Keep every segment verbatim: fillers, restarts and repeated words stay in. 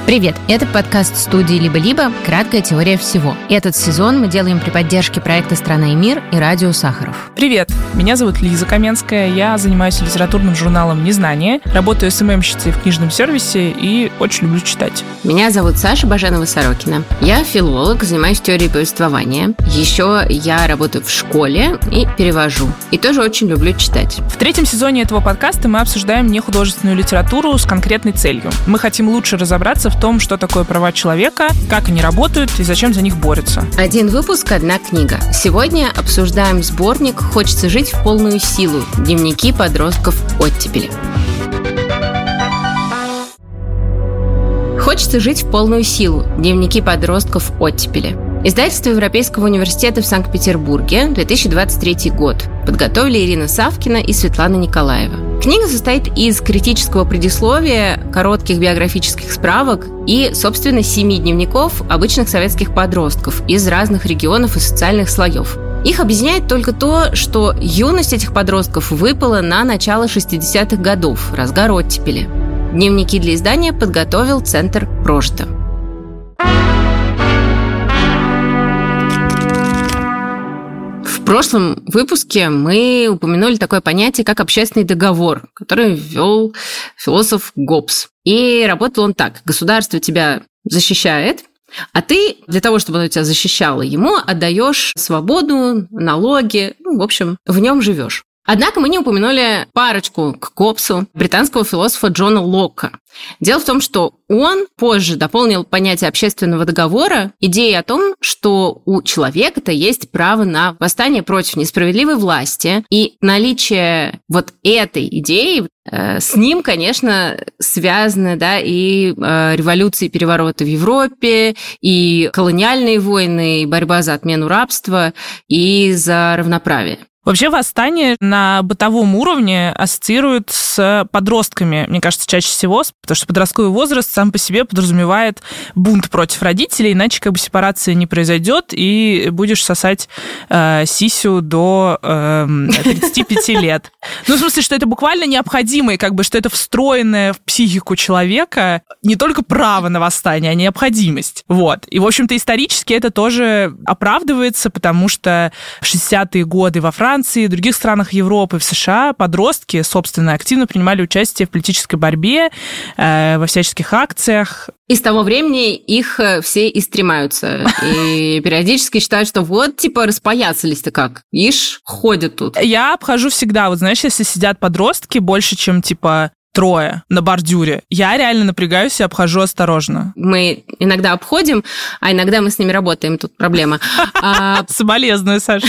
Привет! Это подкаст студии «Либо-либо. Краткая теория всего». Этот сезон мы делаем при поддержке проекта «Страна и мир» и радио Сахаров. Привет! Меня зовут Лиза Каменская. Я занимаюсь литературным журналом «Незнание», работаю эс эм эм-щицей в книжном сервисе и очень люблю читать. Меня зовут Саша Баженова-Сорокина. Я филолог, занимаюсь теорией повествования. Еще я работаю в школе и перевожу. И тоже очень люблю читать. В третьем сезоне этого подкаста мы обсуждаем нехудожественную литературу с конкретной целью. Мы хотим лучше разобраться в том, что такое права человека, как они работают и зачем за них борются. Один выпуск, одна книга. Сегодня обсуждаем сборник «Хочется жить в полную силу. Дневники подростков оттепели». «Хочется жить в полную силу. Дневники подростков оттепели». Издательство Европейского университета в Санкт-Петербурге, две тысячи двадцать третий год. Подготовили Ирина Савкина и Светлана Николаева. Книга состоит из критического предисловия, коротких биографических справок и, собственно, семи дневников обычных советских подростков из разных регионов и социальных слоев. Их объединяет только то, что юность этих подростков выпала на начало шестидесятых годов, разгар оттепели. Дневники для издания подготовил Центр Прожито. В прошлом выпуске мы упомянули такое понятие, как общественный договор, который ввел философ Гоббс. И работал он так. Государство тебя защищает, а ты для того, чтобы оно тебя защищало, ему отдаешь свободу, налоги, ну, в общем, в нем живешь. Однако мы не упомянули парочку к Гоббсу, британского философа Джона Локка. Дело в том, что он позже дополнил понятие общественного договора идеей о том, что у человека-то есть право на восстание против несправедливой власти, и наличие вот этой идеи э, с ним, конечно, связаны, да, и э, революции и перевороты в Европе, и колониальные войны, и борьба за отмену рабства, и за равноправие. Вообще восстание на бытовом уровне ассоциируют с подростками, мне кажется, чаще всего, потому что подростковый возраст сам по себе подразумевает бунт против родителей, иначе как бы сепарация не произойдет, и будешь сосать э, сисю до э, тридцати пяти лет. Ну, в смысле, что это буквально необходимо, и как бы, что это встроенное в психику человека не только право на восстание, а необходимость. Вот. И, в общем-то, исторически это тоже оправдывается, потому что в шестидесятые годы во Франции, и в других странах Европы, в США подростки, собственно, активно принимали участие в политической борьбе, э, во всяческих акциях. И с того времени их все истремаются. И периодически считают, что вот, типа, распоясались-то как. Ишь, ходят тут. Я обхожу всегда, вот знаешь, если сидят подростки больше, чем, типа, трое на бордюре, я реально напрягаюсь и обхожу осторожно. Мы иногда обходим, а иногда мы с ними работаем. Тут проблема. Соболезную, Саша.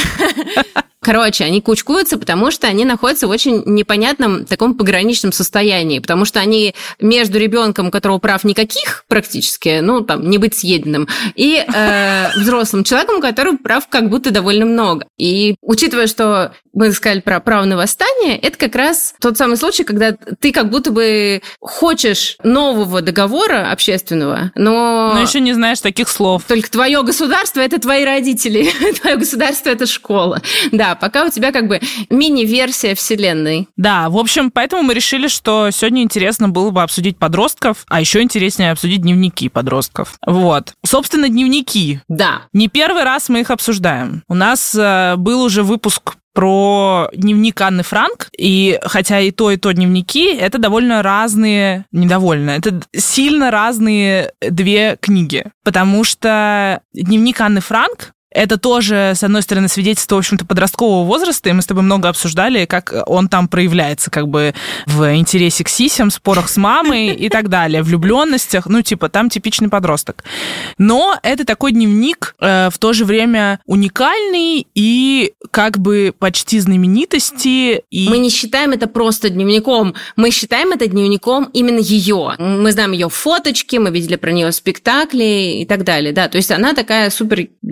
Короче, они кучкуются, потому что они находятся в очень непонятном таком пограничном состоянии, потому что они между ребенком, у которого прав никаких практически, ну, там, не быть съеденным, и э, взрослым человеком, у которого прав как будто довольно много. И учитывая, что мы сказали про право на восстание, это как раз тот самый случай, когда ты как будто бы хочешь нового договора общественного, но... Но еще не знаешь таких слов. Только твое государство – это твои родители, твое государство – это школа. Да, пока у тебя как бы мини-версия вселенной. Да, в общем, поэтому мы решили, что сегодня интересно было бы обсудить подростков, а еще интереснее обсудить дневники подростков. Вот. Собственно, дневники. Да. Не первый раз мы их обсуждаем. У нас э, был уже выпуск про дневник Анны Франк, и хотя и то, и то дневники, это довольно разные, недовольно, это сильно разные две книги, потому что дневник Анны Франк это тоже, с одной стороны, свидетельство, в общем-то, подросткового возраста, и мы с тобой много обсуждали, как он там проявляется, как бы в интересе к сисям, спорах с мамой и так далее, влюбленностях, ну, типа, там типичный подросток. Но это такой дневник э, в то же время уникальный и как бы почти знаменитости. И... Мы не считаем это просто дневником, мы считаем это дневником именно ее. Мы знаем ее фоточки, мы видели про нее спектакли и так далее, да, то есть она такая супер яркая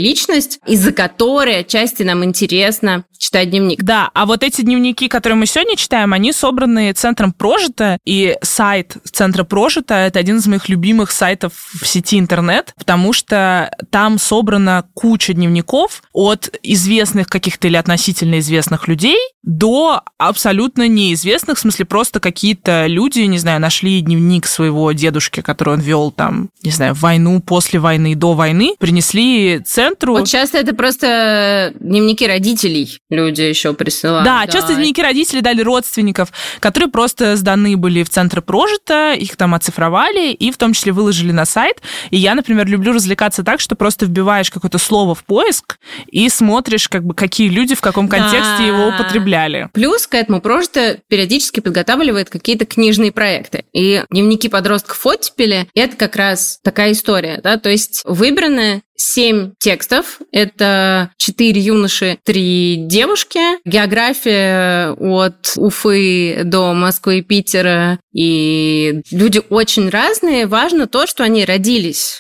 личность, из-за которой отчасти нам интересно читать дневник. Да, а вот эти дневники, которые мы сегодня читаем, они собраны Центром Прожито, и сайт Центра Прожито — это один из моих любимых сайтов в сети интернет, потому что там собрана куча дневников от известных каких-то или относительно известных людей до абсолютно неизвестных, в смысле просто какие-то люди, не знаю, нашли дневник своего дедушки, который он вел там, не знаю, в войну, после войны, до войны, принесли Центру. Вот часто это просто дневники родителей люди еще присылают. Да, да, часто дневники родителей дали родственников, которые просто сданы были в Центр Прожито, их там оцифровали и в том числе выложили на сайт. И я, например, люблю развлекаться так, что просто вбиваешь какое-то слово в поиск и смотришь, как бы, какие люди в каком контексте да. его употребляли. Плюс к этому Прожито периодически подготавливает какие-то книжные проекты. И дневники подростков оттепели — это как раз такая история, да, то есть выбраны семь текстов. Это четыре юноши, три девушки. География от Уфы до Москвы и Питера. И люди очень разные. Важно то, что они родились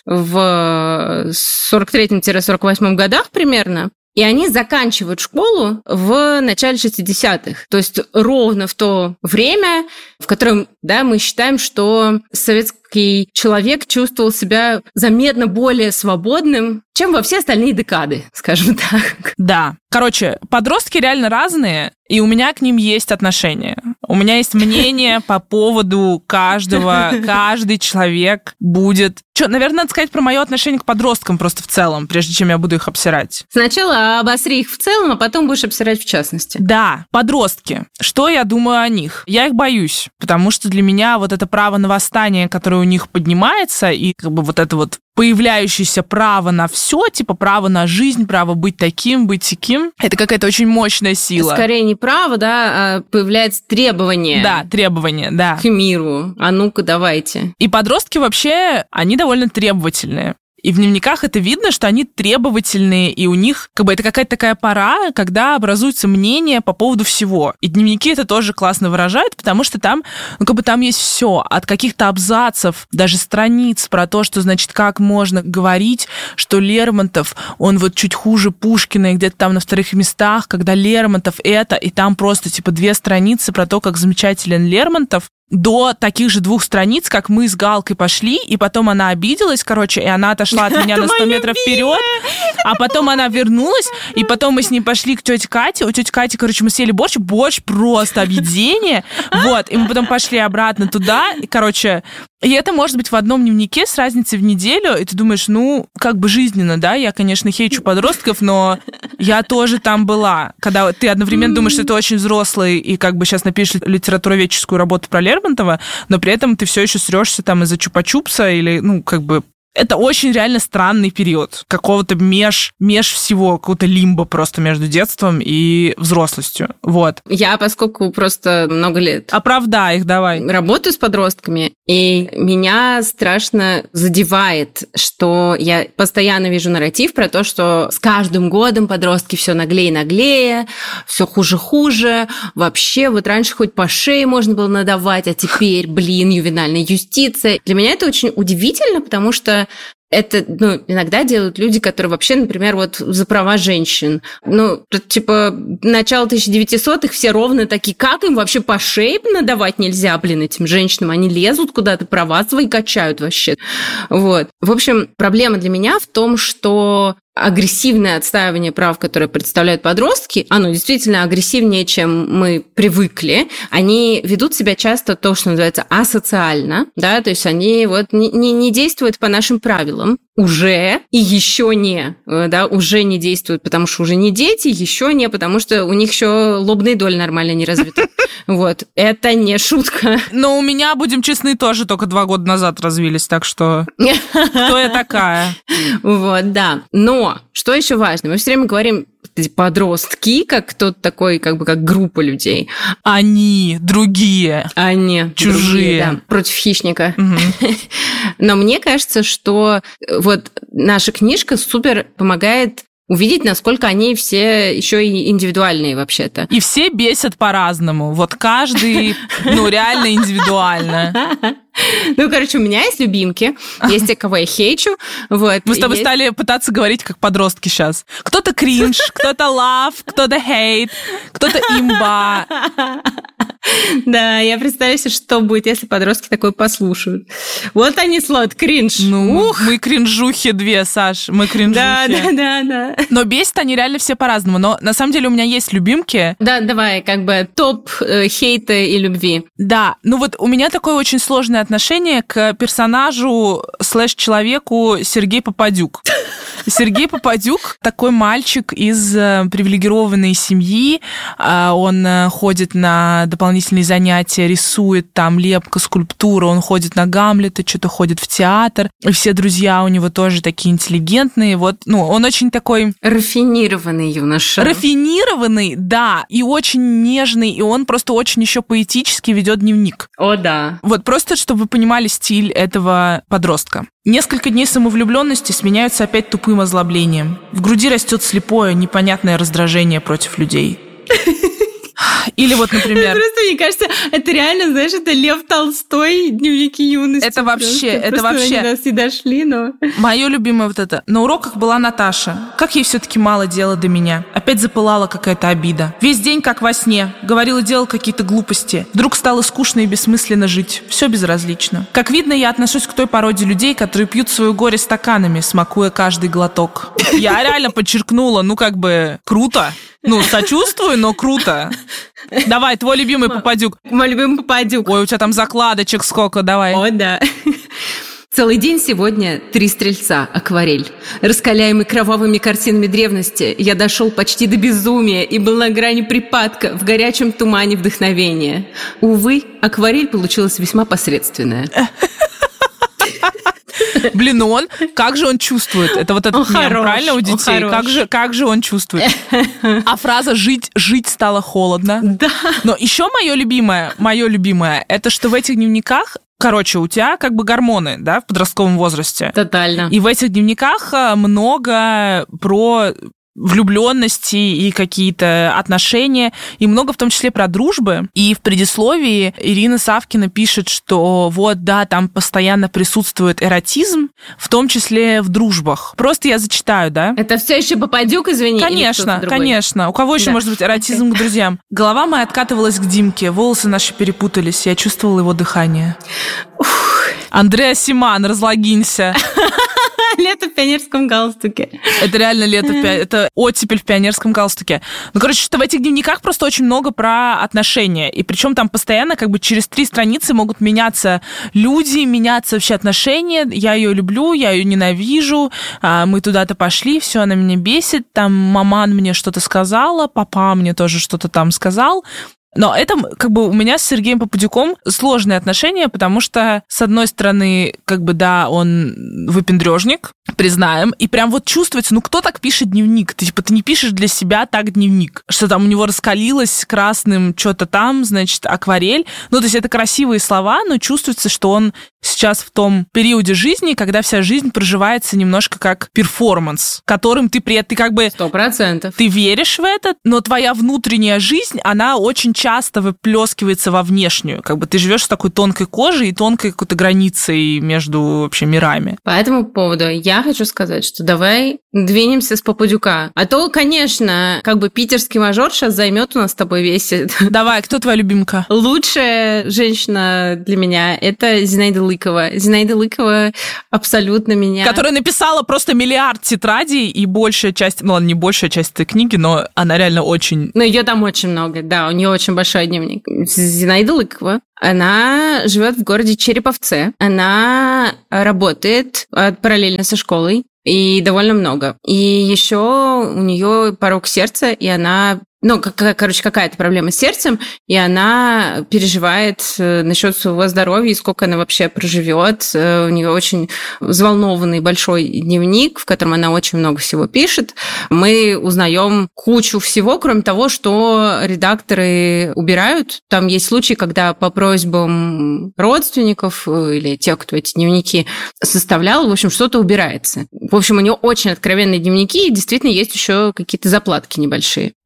в сорок третьем - сорок восьмом годах примерно. И они заканчивают школу в начале шестидесятых. То есть ровно в то время, в котором, да, мы считаем, что советский человек чувствовал себя заметно более свободным, чем во все остальные декады, скажем так. Да. Короче, подростки реально разные, и у меня к ним есть отношение. У меня есть мнение по поводу каждого. Каждый человек будет... Что, наверное, надо сказать про мое отношение к подросткам просто в целом, прежде чем я буду их обсирать. Сначала обосри их в целом, а потом будешь обсирать в частности. Да, подростки. Что я думаю о них? Я их боюсь, потому что для меня вот это право на восстание, которое у них поднимается, и как бы вот это вот появляющееся право на все, типа право на жизнь, право быть таким, быть сяким, это какая-то очень мощная сила. Скорее не право, да, а появляется требование. Да, требование, да. К миру. А ну-ка, давайте. И подростки вообще, они довольно требовательные. И в дневниках это видно, что они требовательные, и у них как бы это какая-то такая пора, когда образуется мнение по поводу всего. И дневники это тоже классно выражают, потому что там, ну как бы там есть все, от каких-то абзацев, даже страниц про то, что, значит, как можно говорить, что Лермонтов, он вот чуть хуже Пушкина, и где-то там на вторых местах, когда Лермонтов это, и там просто типа две страницы про то, как замечателен Лермонтов, до таких же двух страниц, как мы с Галкой пошли, и потом она обиделась, короче, и она отошла от меня на сто метров вперед, а потом она вернулась, и потом мы с ней пошли к тете Кате. У тети Кати, короче, мы съели борщ, борщ просто объедение, вот, и мы потом пошли обратно туда, и, короче, и это может быть в одном дневнике с разницей в неделю, и ты думаешь, ну, как бы жизненно, да, я, конечно, хейчу подростков, но я тоже там была, когда ты одновременно думаешь, что ты очень взрослый, и как бы сейчас напишешь литературоведческую работу про Лермонтова, но при этом ты все еще срешься там из-за чупа-чупса или, ну, как бы... Это очень реально странный период какого-то меж, меж всего, какого-то лимба просто между детством и взрослостью. Вот. Я, поскольку просто много лет... Оправдай их, давай. Работаю с подростками, и меня страшно задевает, что я постоянно вижу нарратив про то, что с каждым годом подростки все наглее и наглее, все хуже-хуже. Вообще, вот раньше хоть по шее можно было надавать, а теперь, блин, ювенальная юстиция. Для меня это очень удивительно, потому что это, ну, иногда делают люди, которые вообще, например, вот за права женщин. Ну, типа, начало тысяча девятисотых все ровно такие, как им вообще по шее надавать нельзя, блин, этим женщинам? Они лезут куда-то, права свои качают вообще. Вот. В общем, проблема для меня в том, что агрессивное отстаивание прав, которое представляют подростки, оно действительно агрессивнее, чем мы привыкли. Они ведут себя часто то, что называется асоциально, да, то есть они вот не, не, не действуют по нашим правилам уже и еще не, да, уже не действуют, потому что уже не дети, еще не, потому что у них еще лобные доли нормально не развиты. Вот, это не шутка. Но у меня, будем честны, тоже только два года назад развились, так что кто я такая? Вот, да. Но что еще важно? Мы все время говорим подростки, как кто-то такой, как бы как группа людей. Они, другие. Они, чужие. Другие, да, против хищника. Угу. Но мне кажется, что вот наша книжка супер помогает увидеть, насколько они все еще и индивидуальные вообще-то. И все бесят по-разному. Вот каждый, ну, реально индивидуально. Ну, короче, у меня есть любимки, есть те, кого я хейчу. Вот. Мы с тобой есть... стали пытаться говорить как подростки сейчас. Кто-то кринж, кто-то лав, кто-то хейт, кто-то имба. Да, я представляю себе, что будет, если подростки такое послушают. Вот они слот, кринж. Ну, Ух. мы кринжухи две, Саш, мы кринжухи. Да, да, да, да. Но бесят они реально все по-разному. Но на самом деле у меня есть любимки. Да, давай, как бы топ э, хейта и любви. Да, ну вот у меня такое очень сложное отношение к персонажу слэш-человеку Сергей Попадюк. Сергей Попадюк такой мальчик из привилегированной семьи. Он ходит на дополнительные занятия, рисует там лепка, скульптура, он ходит на Гамлета, что-то ходит в театр. И все друзья у него тоже такие интеллигентные. Вот, ну, он очень такой... Рафинированный юноша. Рафинированный, да, и очень нежный, и он просто очень еще поэтически ведет дневник. О, да. Вот просто, чтобы вы понимали стиль этого подростка. Несколько дней самовлюбленности сменяются опять тупым озлоблением. В груди растет слепое, непонятное раздражение против людей. Или вот, например... Просто, мне кажется, это реально, знаешь, это Лев Толстой, дневники юности. Это вообще, просто. это просто вообще... Они нас не дошли, но... Мое любимое вот это. На уроках была Наташа. Как ей все-таки мало дела до меня. Опять запылала какая-то обида. Весь день как во сне. Говорила, делала какие-то глупости. Вдруг стало скучно и бессмысленно жить. Все безразлично. Как видно, я отношусь к той породе людей, которые пьют свое горе стаканами, смакуя каждый глоток. Я реально подчеркнула, ну как бы, круто. Ну, сочувствую, но круто. Давай, твой любимый Попадюк. Мой любимый Попадюк. Ой, у тебя там закладочек сколько, давай. О, да. Целый день сегодня три стрельца, акварель. Раскаляемый кровавыми картинами древности, я дошел почти до безумия и был на грани припадка в горячем тумане вдохновения. Увы, акварель получилась весьма посредственная. Блин, ну он, как же он чувствует? Это вот этот мем, хорош, правильно, у детей? Как же, как же он чувствует? А фраза «жить, жить стало холодно». Да. Но еще мое любимое, мое любимое, это что в этих дневниках, короче, у тебя как бы гормоны, да, в подростковом возрасте. Тотально. И в этих дневниках много про... влюбленности и какие-то отношения, и много в том числе про дружбы. И в предисловии Ирина Савкина пишет, что вот, да, там постоянно присутствует эротизм, в том числе в дружбах. Просто я зачитаю, да? Это все еще Попадюк, извини? Конечно, конечно. У кого еще да. может быть эротизм к друзьям? Голова моя откатывалась к Димке, волосы наши перепутались, я чувствовала его дыхание. Ух. Андреа Симан, разлогинься. Лето в пионерском галстуке. Это реально лето, это оттепель в пионерском галстуке. Ну, короче, что в этих дневниках просто очень много про отношения. И причем там постоянно как бы через три страницы могут меняться люди, меняться вообще отношения. Я ее люблю, я ее ненавижу, мы туда-то пошли, все, она меня бесит, там маман мне что-то сказала, папа мне тоже что-то там сказал. Но это как бы у меня с Сергеем Попадюком сложные отношения, потому что, с одной стороны, как бы, да, он выпендрежник, признаем, и прям вот чувствуется, ну, кто так пишет дневник? Ты, типа, ты не пишешь для себя так дневник, что там у него раскалилось красным что-то там, значит, акварель. Ну, то есть это красивые слова, но чувствуется, что он сейчас в том периоде жизни, когда вся жизнь проживается немножко как перформанс, которым ты при этом, ты как бы... Сто процентов. Ты веришь в это, но твоя внутренняя жизнь, она очень часто выплескивается во внешнюю. Как бы ты живешь с такой тонкой кожей и тонкой какой-то границей между вообще мирами. По этому поводу я хочу сказать, что давай двинемся с Попадюка. А то, конечно, как бы питерский мажор сейчас займет у нас с тобой весь... Давай, кто твоя любимка? Лучшая женщина для меня — это Зинаида Лыкова. Зинаида Лыкова абсолютно меня... Которая написала просто миллиард тетрадей, и большая часть... Ну, ладно, не большая часть этой книги, но она реально очень... Ну, ее там очень много, да, у нее очень большой дневник. Зинаида Лыкова, она живет в городе Череповце. Она работает параллельно со школой, и довольно много. И еще у нее порок сердца, и она... Ну, как, короче, какая-то проблема с сердцем, и она переживает насчет своего здоровья и сколько она вообще проживет. У нее очень взволнованный большой дневник, в котором она очень много всего пишет. Мы узнаем кучу всего, кроме того, что редакторы убирают. Там есть случаи, когда по просьбам родственников или тех, кто эти дневники составлял, в общем, что-то убирается. В общем, у нее очень откровенные дневники, и действительно есть еще какие-то заплатки небольшие. И Зинаида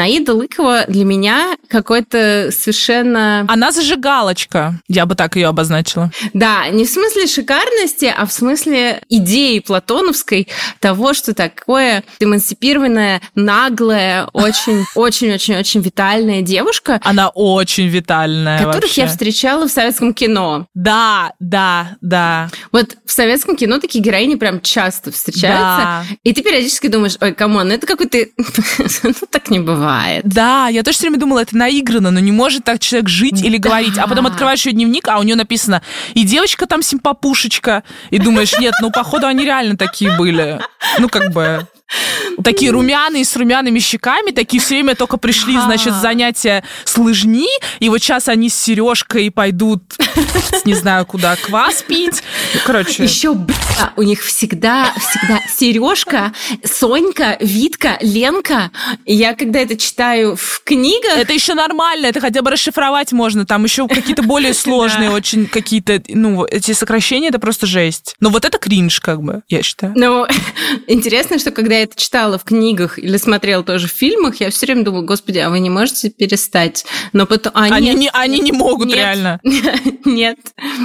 Зинаида Лыкова для меня какой-то совершенно... Она зажигалочка, я бы так ее обозначила. Да, не в смысле шикарности, а в смысле идеи платоновской того, что такое эмансипированная, наглая, очень-очень-очень-очень витальная девушка. Она очень витальная которых вообще. я встречала в советском кино. Да, да, да. Вот в советском кино такие героини прям часто встречаются. Да. И ты периодически думаешь, ой, камон, это какой-то... ну, так не бывает. Да, я тоже все время думала, это наиграно, но не может так человек жить или Да. говорить. А потом открываешь ее дневник, а у нее написано «И девочка там симпапушечка». И думаешь, нет, ну, походу, они реально такие были. Ну, как бы... Такие румяные, с румяными щеками, такие все время только пришли, значит, с занятия с лыжни, и вот сейчас они с Сережкой пойдут, не знаю куда, квас пить. Короче. Еще, бля, у них всегда, всегда Сережка, Сонька, Витка, Ленка. И я когда это читаю в книгах... Это еще нормально, это хотя бы расшифровать можно, там еще какие-то более сложные очень какие-то, ну, эти сокращения, это просто жесть. Но вот это кринж, как бы, я считаю. Ну, интересно, что когда я это читала в книгах или смотрела тоже в фильмах, я все время думала, господи, а вы не можете перестать? Но потом... А, они, нет, не, они не могут, нет, реально. Нет.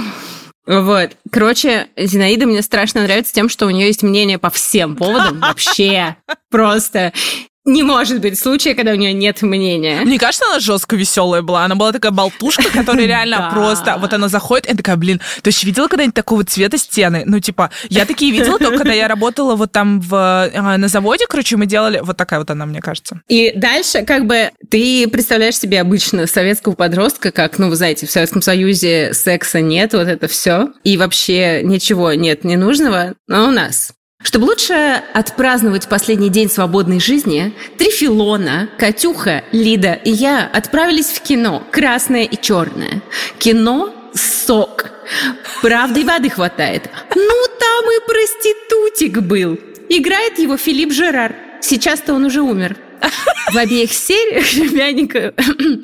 Вот. Короче, Зинаида мне страшно нравится тем, что у нее есть мнение по всем поводам. Вообще. Просто... Не может быть случая, когда у нее нет мнения. Мне кажется, она жестко веселая была. Она была такая болтушка, которая реально просто... Вот она заходит, и такая, блин, ты еще видела когда-нибудь такого цвета стены? Ну, типа, я такие видела только когда я работала вот там в, на заводе, короче, мы делали... Вот такая вот она, мне кажется. И дальше, как бы, ты представляешь себе обычно советского подростка, как, ну, вы знаете, в Советском Союзе секса нет, вот это все, и вообще ничего нет ненужного, но у нас... Чтобы лучше отпраздновать последний день свободной жизни, Трифилона, Катюха, Лида и я отправились в кино «Красное и черное». Кино «Сок». Правда, и воды хватает. Ну, там и проститутик был. Играет его Филипп Жерар. Сейчас-то он уже умер. В обеих сериях Румяненко...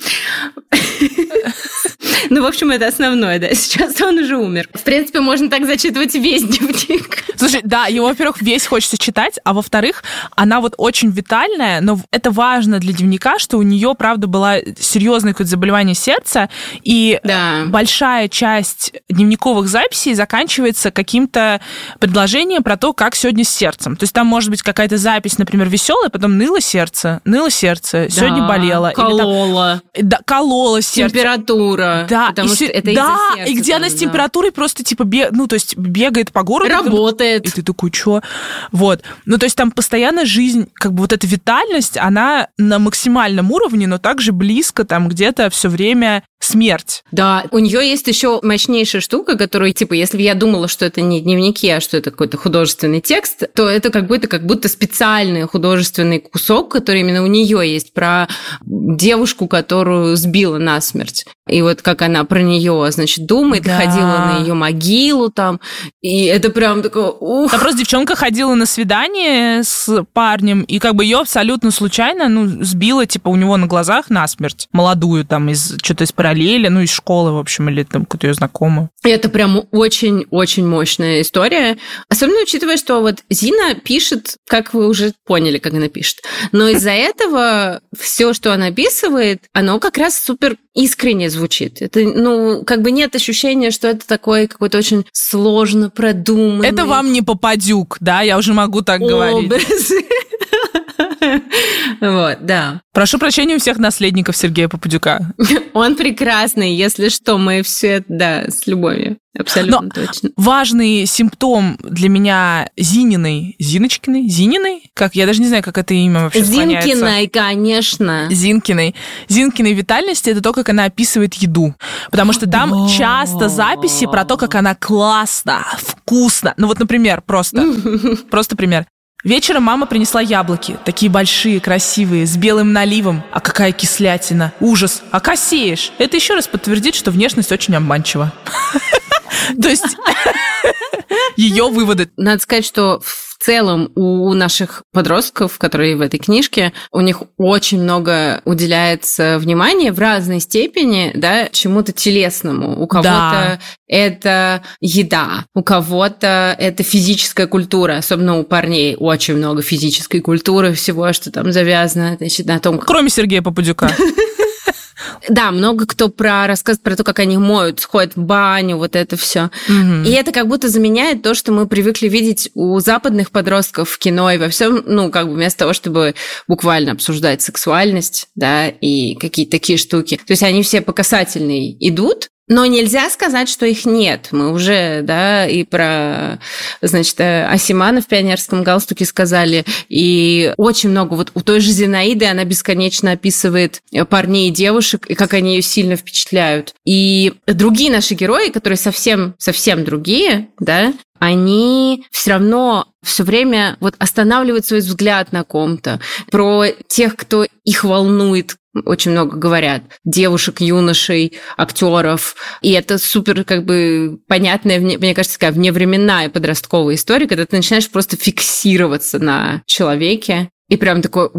Ну, в общем, это основное, да. Сейчас он уже умер. В принципе, можно так зачитывать весь дневник. Слушай, да, его, во-первых, весь хочется читать, а во-вторых, она вот очень витальная, но это важно для дневника, что у нее, правда, было серьезное какое-то заболевание сердца, и да. большая часть дневниковых записей заканчивается каким-то предложением про то, как сегодня с сердцем. То есть там может быть какая-то запись, например, веселая, потом ныло сердце, ныло сердце, да. сегодня болело. Кололо. Или там, да, кололо сердце. Температура. Да, потому и, что это да, из-за сердца, и где там, она с да. температурой просто типа бег, ну то есть бегает по городу. Работает. И ты такой, чё? Вот. Ну то есть там постоянно жизнь, как бы вот эта витальность, она на максимальном уровне, но также близко там где-то все время смерть. Да, у нее есть еще мощнейшая штука, которую, типа, если бы я думала, что это не дневники, а что это какой-то художественный текст, то это как будто, как будто специальный художественный кусок, который именно у нее есть, про девушку, которую сбила насмерть. И вот как она про нее, значит, думает, да. ходила на ее могилу там, и это прям такое, ух. Там просто девчонка ходила на свидание с парнем, и как бы ее абсолютно случайно, ну, сбила, типа, у него на глазах насмерть. Молодую там, из что-то из параллели, ну, из школы, в общем, или там какую-то ее знакомую. Это прям очень-очень мощная история. Особенно учитывая, что вот Зина пишет, как вы уже поняли, как она пишет. Но из-за этого все, что она описывает, оно как раз супер искренне звучит. Это, ну, как бы нет ощущения, что это такой какой-то очень сложно продуманный... Это вам не Попадюк, да? Я уже могу так говорить. Вот, да. Прошу прощения у всех наследников Сергея Попадюка. Он прекрасный, если что, мы все, да, с любовью. Абсолютно Но точно. Важный симптом для меня Зининой, Зиночкиной, Зининой, как я даже не знаю, как это имя вообще склоняется. Зинкиной, конечно. Зинкиной. Зинкиной витальности — это то, как она описывает еду. Потому что там О-о-о. часто записи про то, как она классно, вкусно. Ну вот, например, просто, просто пример. Вечером мама принесла яблоки, такие большие, красивые, с белым наливом. А какая кислятина. Ужас. А косеешь. Это еще раз подтвердит, что внешность очень обманчива. То есть ее выводы. Надо сказать, что в в целом у наших подростков, которые в этой книжке, у них очень много уделяется внимания в разной степени, да, чему-то телесному. У кого-то да. это еда, у кого-то это физическая культура, особенно у парней очень много физической культуры, всего, что там завязано, значит, на том... Кроме Сергея Попадюка. Да, много кто про рассказывает про то, как они моют, сходят в баню, вот это все. Mm-hmm. И это как будто заменяет то, что мы привыкли видеть у западных подростков в кино и во всем, ну, как бы вместо того, чтобы буквально обсуждать сексуальность, да, и какие-то такие штуки. То есть они все по касательной идут, но нельзя сказать, что их нет. Мы уже, да, и про, значит, Асимана в «Пионерском галстуке» сказали, и очень много. Вот у той же Зинаиды она бесконечно описывает парней и девушек, и как они ее сильно впечатляют. И другие наши герои, которые совсем, совсем другие, да, они все равно все время вот останавливают свой взгляд на ком-то. Про тех, кто их волнует, очень много говорят. Девушек, юношей, актеров. И это супер, как бы, понятная, мне кажется, такая вневременная подростковая история, когда ты начинаешь просто фиксироваться на человеке. И прям такой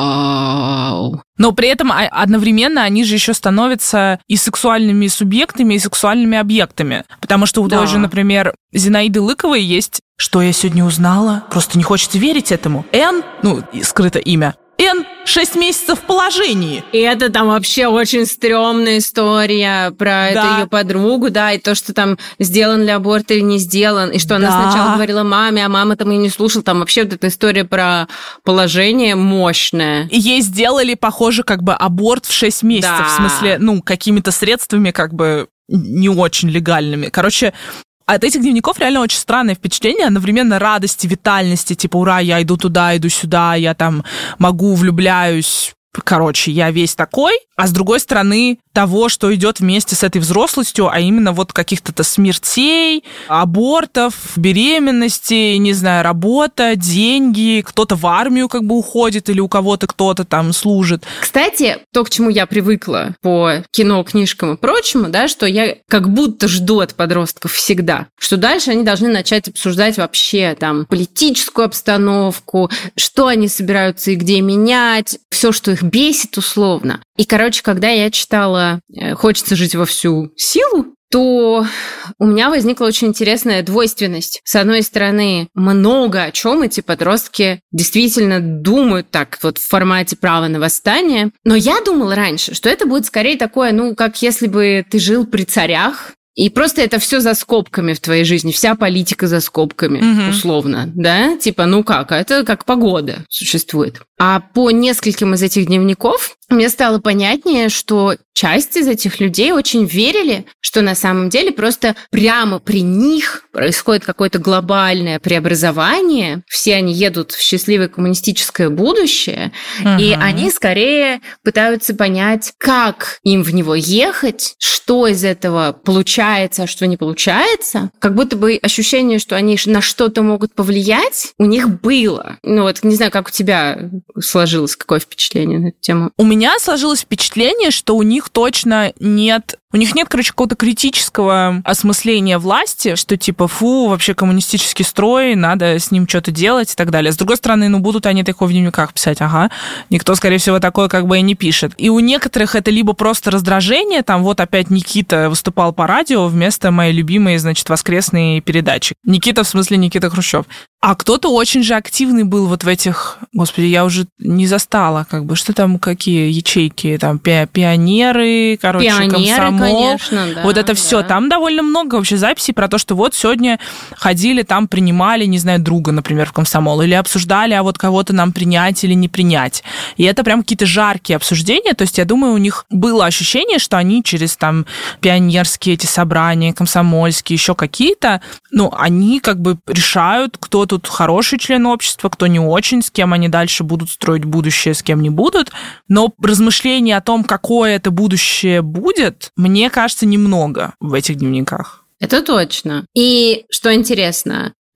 вау. Но при этом одновременно они же еще становятся и сексуальными субъектами, и сексуальными объектами. Потому что у да. той же, например, Зинаиды Лыковой есть «Что я сегодня узнала?» Просто не хочется верить этому. Н, ну, скрыто имя. Н шесть месяцев в положении. И это там вообще очень стрёмная история про да. эту ее подругу, да, и то, что там сделан ли аборт или не сделан, и что да. она сначала говорила маме, а мама там и не слушала. Там вообще вот эта история про положение мощная. И ей сделали, похоже, как бы аборт в шесть месяцев. Да. В смысле, ну, какими-то средствами как бы не очень легальными. Короче, от этих дневников реально очень странное впечатление, одновременно радости, витальности, типа, ура, я иду туда, иду сюда, я там могу, влюбляюсь, короче, я весь такой, а с другой стороны того, что идет вместе с этой взрослостью, а именно вот каких-то смертей, абортов, беременности, не знаю, работа, деньги, кто-то в армию как бы уходит или у кого-то кто-то там служит. Кстати, то, к чему я привыкла по кино, книжкам и прочему, да, что я как будто жду от подростков всегда, что дальше они должны начать обсуждать вообще там политическую обстановку, что они собираются и где менять, все, что их бесит условно. И, короче, когда я читала «Хочется жить во всю силу», то у меня возникла очень интересная двойственность. С одной стороны, много о чем эти подростки действительно думают так вот в формате права на восстание. Но я думала раньше, что это будет скорее такое, ну, как если бы ты жил при царях, и просто это все за скобками в твоей жизни, вся политика за скобками, mm-hmm. условно, да? Типа, ну как, это как погода существует. А по нескольким из этих дневников мне стало понятнее, что часть из этих людей очень верили, что на самом деле просто прямо при них происходит какое-то глобальное преобразование, все они едут в счастливое коммунистическое будущее, uh-huh. и они скорее пытаются понять, как им в него ехать, что из этого получается, а что не получается. Как будто бы ощущение, что они на что-то могут повлиять, у них было. Ну вот, не знаю, как у тебя сложилось, какое впечатление на эту тему? У меня сложилось впечатление, что у них точно нет... У них нет, короче, какого-то критического осмысления власти, что типа, фу, вообще коммунистический строй, надо с ним что-то делать и так далее. С другой стороны, ну, будут они такое в дневниках писать, ага, никто, скорее всего, такое как бы и не пишет. И у некоторых это либо просто раздражение, там вот опять Никита выступал по радио вместо моей любимой, значит, воскресной передачи. Никита, в смысле Никита Хрущев. А кто-то очень же активный был вот в этих... Господи, я уже не застала, как бы, что там, какие ячейки, там, пи- пионеры, короче, пионеры, комсомол. Конечно, да, вот это все. Да. Там довольно много вообще записей про то, что вот сегодня ходили, там принимали, не знаю, друга, например, в комсомол, или обсуждали, а вот кого-то нам принять или не принять. И это прям какие-то жаркие обсуждения. То есть я думаю, у них было ощущение, что они через там пионерские эти собрания, комсомольские, еще какие-то, ну, они как бы решают, кто тут хороший член общества, кто не очень, с кем они дальше будут строить будущее, с кем не будут. Но размышления о том, какое это будущее будет, мне кажется, немного в этих дневниках. Это точно. И что интересно,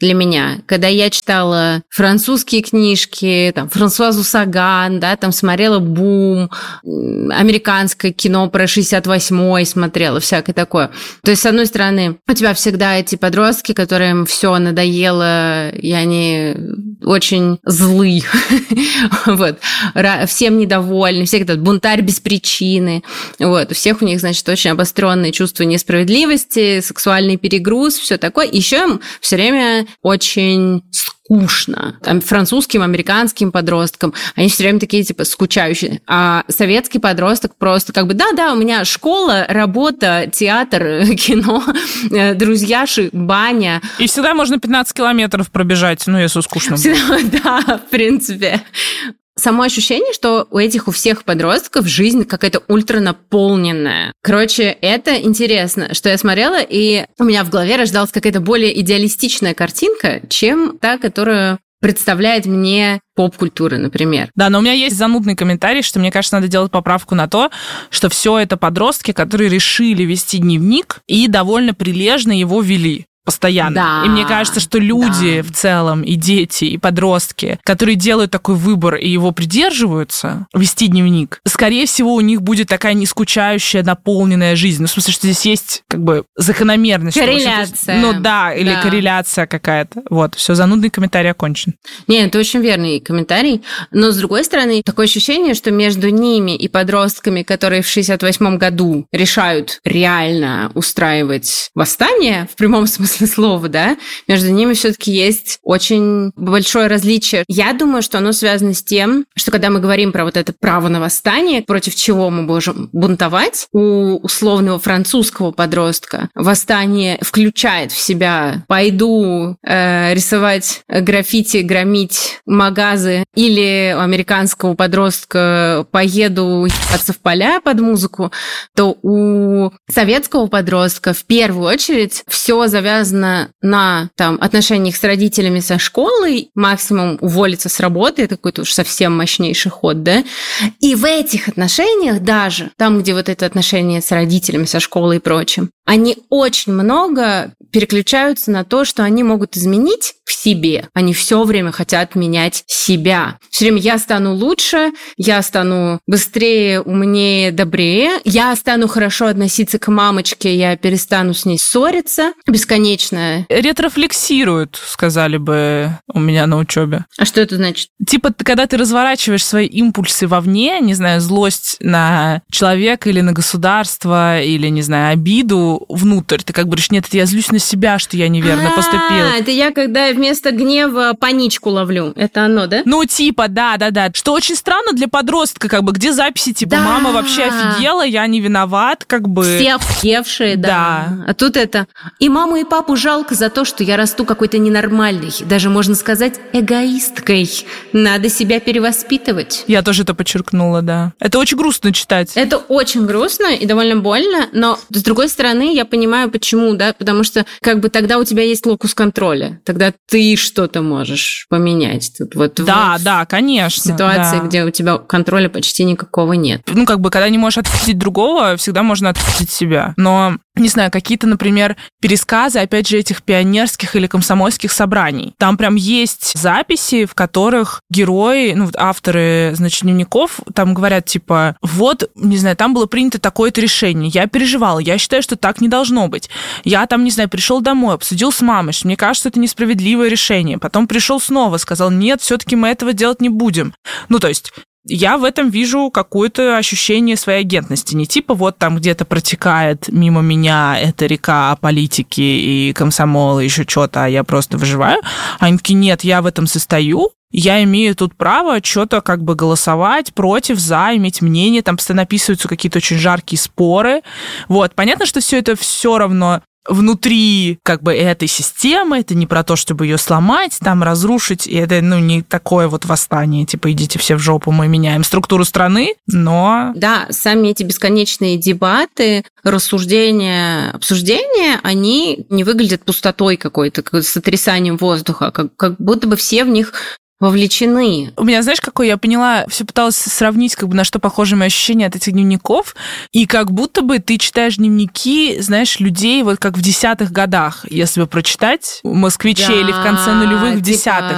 для меня. Когда я читала французские книжки, там, Франсуазу Саган, да, там смотрела «Бум», американское кино про шестьдесят восьмой смотрела, всякое такое. То есть, с одной стороны, у тебя всегда эти подростки, которым все надоело, и они очень злы, вот, всем недовольны, все этот бунтарь без причины, вот, у всех у них, значит, очень обостренные чувства несправедливости, сексуальный перегруз, все такое. Еще им все время очень скучно. Там, французским, американским подросткам, они все время такие, типа, скучающие. А советский подросток просто как бы, да-да, у меня школа, работа, театр, кино, друзьяши, баня. И всегда можно пятнадцать километров пробежать, ну, если скучно будет. Да, в принципе. Само ощущение, что у этих, у всех подростков жизнь какая-то ультранаполненная. Короче, это интересно, что я смотрела, и у меня в голове рождалась какая-то более идеалистичная картинка, чем та, которую представляет мне поп-культура, например. Да, но у меня есть занудный комментарий, что мне кажется, надо делать поправку на то, что все это подростки, которые решили вести дневник и довольно прилежно его вели. Постоянно. Да, и мне кажется, что люди да. в целом, и дети, и подростки, которые делают такой выбор и его придерживаются, вести дневник, скорее всего, у них будет такая нескучающая, наполненная жизнь. Ну, в смысле, что здесь есть как бы закономерность. Корреляция. Ну да, или да. корреляция какая-то. Вот, все, занудный комментарий окончен. Не, это очень верный комментарий. Но, с другой стороны, такое ощущение, что между ними и подростками, которые в шестьдесят восьмом году решают реально устраивать восстание, в прямом смысле слова, да, между ними все-таки есть очень большое различие. Я думаю, что оно связано с тем, что когда мы говорим про вот это право на восстание, против чего мы можем бунтовать, у условного французского подростка восстание включает в себя «пойду э, рисовать граффити, громить магазы», или у американского подростка «поеду ебаться в поля под музыку», то у советского подростка в первую очередь все завязано на там, отношениях с родителями, со школой, максимум уволиться с работы, это какой-то уж совсем мощнейший ход, да, и в этих отношениях даже, там, где вот это отношение с родителями, со школой и прочим, они очень много переключаются на то, что они могут изменить в себе. Они все время хотят менять себя. Все время я стану лучше, я стану быстрее, умнее, добрее, я стану хорошо относиться к мамочке, я перестану с ней ссориться бесконечно. Ретрофлексируют, сказали бы у меня на учебе. А что это значит? Типа, когда ты разворачиваешь свои импульсы вовне, не знаю, злость на человека или на государство, или, не знаю, обиду внутрь, ты как бы говоришь, нет, это я злюсь на себя, что я неверно А, поступил. Это я, когда вместо гнева паничку ловлю. Это оно, да? Ну, типа, да-да-да. Что очень странно для подростка, как бы, где записи, типа, Да. мама вообще офигела, я не виноват, как бы. Все охуевшие, да. Да. А тут это... И маму, и папу жалко за то, что я расту какой-то ненормальной, даже, можно сказать, эгоисткой. Надо себя перевоспитывать. Я тоже это подчеркнула, да. Это очень грустно читать. Это очень грустно и довольно больно, но, с другой стороны, я понимаю, почему, да, потому что, как бы, тогда у тебя есть локус контроля, тогда ты что-то можешь поменять. Тут вот Да, в, да, конечно. В ситуации, да. где у тебя контроля почти никакого нет. Ну, как бы, когда не можешь отпустить другого, всегда можно отпустить себя. Но, не знаю, какие-то, например, пересказы, опять же, этих пионерских или комсомольских собраний. Там прям есть записи, в которых герои, ну, авторы, значит, дневников, там говорят, типа, вот, не знаю, там было принято такое-то решение, я переживала, я считаю, что так не должно быть. Я там, не знаю, пришел домой, обсудил с мамой, что мне кажется, это несправедливое решение. Потом пришел снова, сказал, нет, все-таки мы этого делать не будем. Ну, то есть... Я в этом вижу какое-то ощущение своей агентности. Не типа вот там где-то протекает мимо меня эта река политики и комсомола, и еще что-то, а я просто выживаю. А они такие, нет, я в этом состою, я имею тут право что-то как бы голосовать против, за, иметь мнение. Там постоянно описываются какие-то очень жаркие споры. Вот, понятно, что все это все равно... внутри как бы этой системы, это не про то, чтобы ее сломать, там разрушить, и это, ну, не такое вот восстание, типа, идите все в жопу, мы меняем структуру страны, но... Да, сами эти бесконечные дебаты, рассуждения, обсуждения, они не выглядят пустотой какой-то, как сотрясанием воздуха, как, как будто бы все в них вовлечены. У меня, знаешь, какой я поняла, все пыталась сравнить, как бы на что похожи мои ощущения от этих дневников, и как будто бы ты читаешь дневники, знаешь, людей вот как в десятых годах, если бы прочитать «Москвичей» да, или в конце нулевых в типа, десятых.